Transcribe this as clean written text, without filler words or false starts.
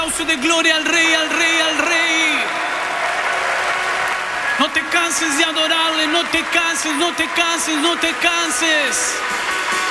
aplauso de gloria al Rey, al Rey, al Rey. No te canses de adorarle, no te canses, no te canses, no te canses.